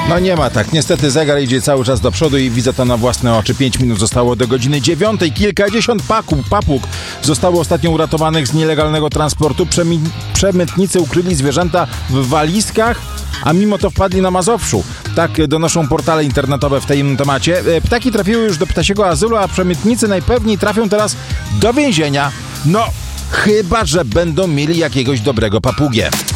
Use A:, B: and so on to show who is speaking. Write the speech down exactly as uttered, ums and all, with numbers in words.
A: No nie ma tak. Niestety zegar idzie cały czas do przodu i widzę to na własne oczy. Pięć minut zostało do godziny dziewiątej. Kilkadziesiąt paków, papug zostało ostatnio uratowanych z nielegalnego transportu. Przemi- przemytnicy ukryli zwierzęta w walizkach, a mimo to wpadli na Mazowszu. Tak donoszą portale internetowe w tym temacie. Ptaki trafiły już do ptasiego azylu, a przemytnicy najpewniej trafią teraz do więzienia. No, chyba że będą mieli jakiegoś dobrego papugę.